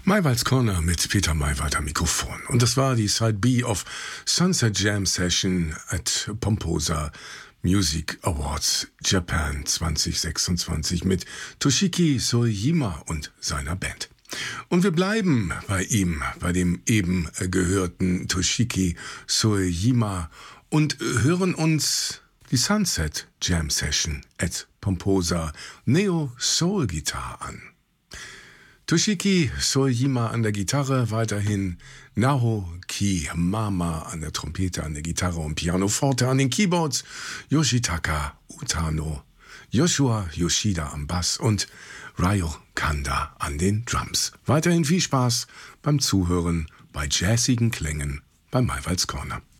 Maywalds Corner mit Peter Maywald am Mikrofon. Und das war die Side B of Sunset Jam Session at Pomposa Music Awards Japan 2026 mit Toshiki Soejima und seiner Band. Und wir bleiben bei ihm, bei dem eben gehörten Toshiki Soejima und hören uns die Sunset Jam Session at Pomposa Neo Soul Guitar an. Toshiki Soejima an der Gitarre, weiterhin Naoki Mama an der Trompete, an der Gitarre und Pianoforte, an den Keyboards, Yoshitaka Utano, Joshua Yoshida am Bass und Ryo Kanda an den Drums. Weiterhin viel Spaß beim Zuhören bei jazzigen Klängen bei Maywalds Corner.